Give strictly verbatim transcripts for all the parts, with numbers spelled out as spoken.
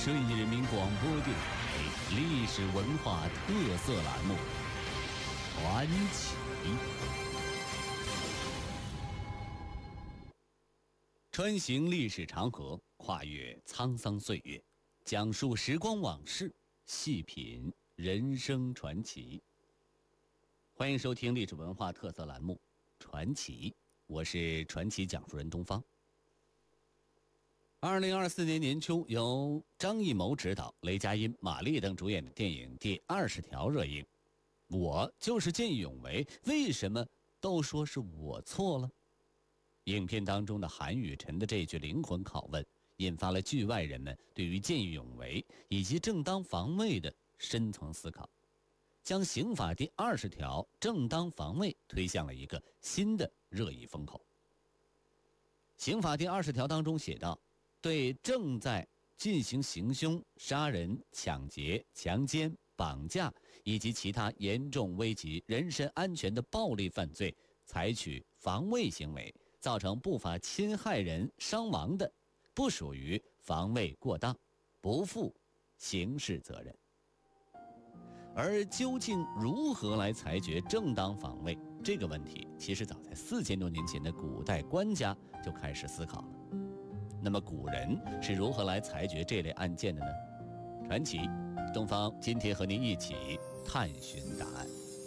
顺义人民广播电台历史文化特色栏目《传奇》。穿行历史长河，跨越沧桑岁月，讲述时光往事，细品人生传奇。欢迎收听历史文化特色栏目《传奇》，我是传奇讲述人东方。二零二四年年初，由张艺谋执导、雷佳音、马丽等主演的电影《第二十条》热映。我就是见义勇为，为什么都说是我错了？影片当中的韩雨辰的这句灵魂拷问，引发了剧外人们对于见义勇为以及正当防卫的深层思考，将刑法第二十条正当防卫推向了一个新的热议风口。刑法第二十条当中写道，对正在进行行凶、杀人、抢劫、强奸、绑架以及其他严重危及人身安全的暴力犯罪采取防卫行为，造成不法侵害人伤亡的，不属于防卫过当，不负刑事责任。而究竟如何来裁决正当防卫这个问题，其实早在四千多年前的古代官家就开始思考了。那么古人是如何来裁决这类案件的呢？传奇东方今天和您一起探寻答案。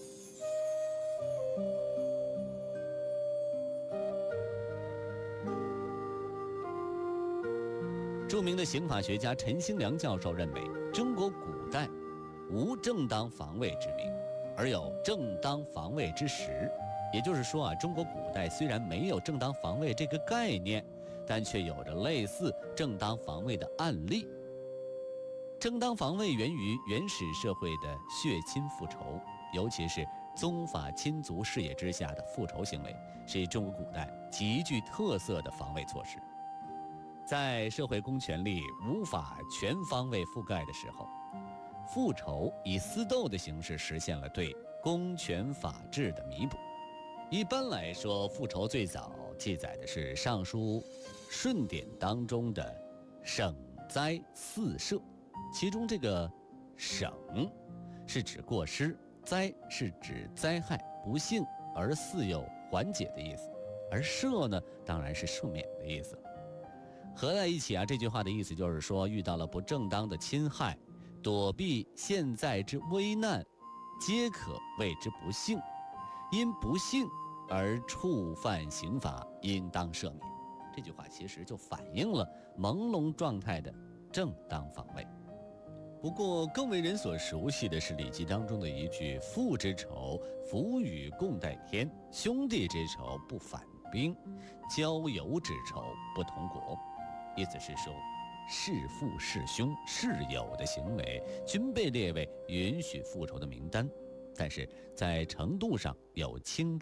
著名的刑法学家陈兴良教授认为，中国古代无正当防卫之名，而有正当防卫之实。也就是说啊，中国古代虽然没有正当防卫这个概念，但却有着类似正当防卫的案例。正当防卫源于原始社会的血亲复仇，尤其是宗法亲族视野之下的复仇行为，是中国古代极具特色的防卫措施。在社会公权力无法全方位覆盖的时候，复仇以私斗的形式实现了对公权法治的弥补。一般来说，复仇最早记载的是《尚书顺典》当中的省灾四赦，其中这个省是指过失，灾是指灾害不幸而似有缓解的意思，而赦呢，当然是赦免的意思。合在一起啊，这句话的意思就是说，遇到了不正当的侵害，躲避现在之危难，皆可谓之不幸，因不幸而触犯刑法，应当赦免。这句话其实就反映了朦胧状态的正当防卫。不过更为人所熟悉的是《礼记》当中的一句，父之仇，父与共戴天，兄弟之仇，不反兵，交友之仇，不同国。意思是说，弑父弑兄弑友的行为均被列为允许复仇的名单，但是在程度上有轻重